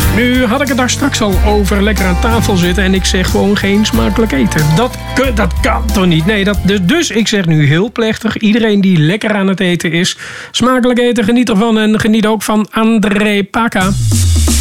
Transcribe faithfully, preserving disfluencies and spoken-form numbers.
Nu had ik het daar straks al over lekker aan tafel zitten en ik zeg gewoon geen smakelijk eten. Dat, dat kan toch niet? Nee, dat, dus, dus ik zeg nu heel plechtig, iedereen die lekker aan het eten is, smakelijk eten, geniet ervan en geniet ook van André Paka.